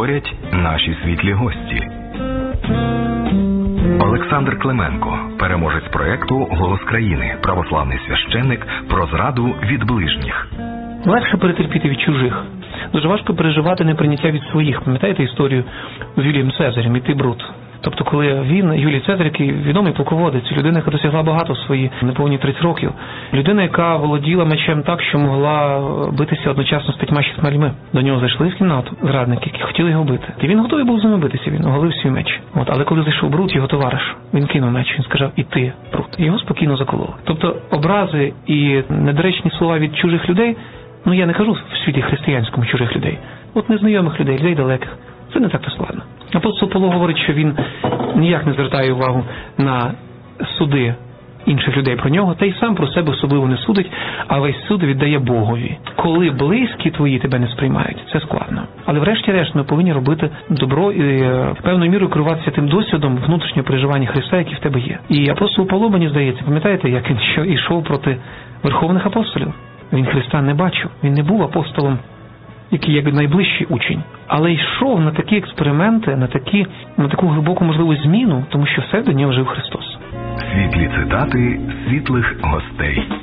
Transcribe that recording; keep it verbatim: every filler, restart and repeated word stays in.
говорять наші світлі гості. Олександр Клименко, переможець проєкту «Голос країни», православний священник про зраду від ближніх. Легше перетерпіти від чужих. Дуже важко переживати неприйняття від своїх. Пам'ятаєте історію з Юлієм Цезарем і Тибрут? Тобто, коли він, Юлій Цезар, який відомий полководець, людина, яка досягла багато в свої неповні тридцять років, людина, яка володіла мечем так, що могла битися одночасно з п'ятьма шістьма людьми. До нього зайшли в кімнату зрадники, які хотіли його бити. І він готовий був з ними битися, він оголив свій меч. От, але коли зайшов Брут, його товариш, він кинув меч, він сказав: "І ти, Брут". І його спокійно закололи. Тобто, образи і недоречні слова від чужих людей, ну я не кажу в світі християнському чужих людей, от незнайомих людей, людей далеких, це не так-то складно. Апостол Павло говорить, що він ніяк не звертає увагу на суди інших людей про нього, та й сам про себе особливо не судить, а весь суд віддає Богові. Коли близькі твої тебе не сприймають, це складно. Але врешті-решт ми повинні робити добро і в певною мірою керуватися тим досвідом внутрішнього переживання Христа, який в тебе є. І апостол Павло, мені здається, пам'ятаєте, як він що йшов проти верховних апостолів? Він Христа не бачив, він не був апостолом, який як найближчий учень, але йшов на такі експерименти, на такі, на таку глибоку можливу зміну, тому що все до нього жив Христос. Світлі цитати світлих гостей.